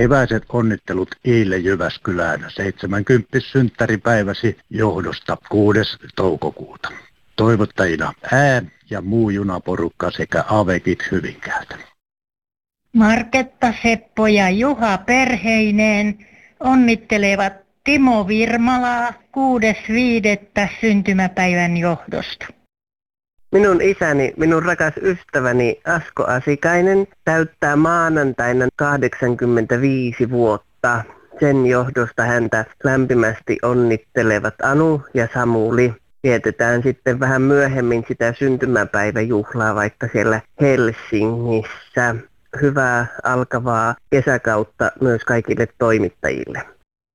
Keväiset onnittelut Iille Jyväskylään 70 synttäripäiväsi johdosta 6. toukokuuta. Toivottajina ja muu junaporukka sekä Avekit Hyvinkäältä. Marketta, Seppo ja Juha perheineen onnittelevat Timo Virmalaa 6.5. syntymäpäivän johdosta. Minun isäni, minun rakas ystäväni Asko Asikainen täyttää maanantaina 85 vuotta. Sen johdosta häntä lämpimästi onnittelevat Anu ja Samuli. Vietetään sitten vähän myöhemmin sitä syntymäpäiväjuhlaa vaikka siellä Helsingissä. Hyvää alkavaa kesäkautta myös kaikille toimittajille.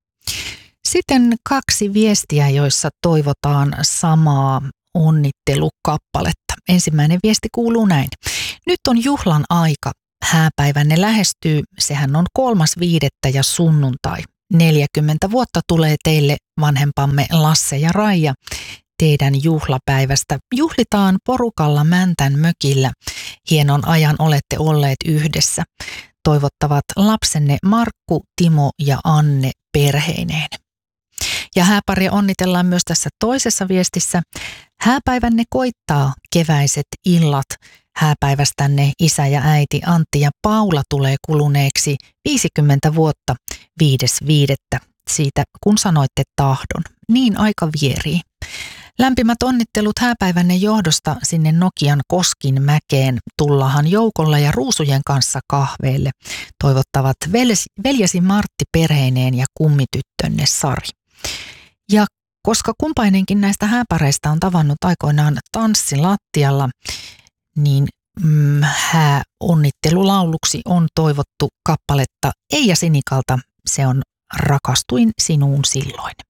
Sitten 2 viestiä, joissa toivotaan samaa onnittelukappaletta. Ensimmäinen viesti kuuluu näin. Nyt on juhlan aika. Hääpäivänne lähestyy. Sehän on 3.5. ja sunnuntai. 40 vuotta tulee teille vanhempamme Lasse ja Raija. Teidän juhlapäivästä juhlitaan porukalla Mäntän mökillä. Hienon ajan olette olleet yhdessä. Toivottavat lapsenne Markku, Timo ja Anne perheineen. Ja hääparia onnitellaan myös tässä toisessa viestissä. Hääpäivänne koittaa keväiset illat. Hääpäivästänne isä ja äiti Antti ja Paula tulee kuluneeksi 50 vuotta 5.5. siitä, kun sanoitte tahdon. Niin aika vierii. Lämpimät onnittelut hääpäivänne johdosta sinne Nokian Koskinmäkeen. Tullahan joukolla ja ruusujen kanssa kahveille. Toivottavat veljesi Martti perheineen ja kummityttönne Sari. Ja koska kumpainenkin näistä hääpareista on tavannut aikoinaan tanssilattialla, niin hääonnittelulauluksi on toivottu kappaletta Eija Sinikalta. Se on Rakastuin sinuun silloin.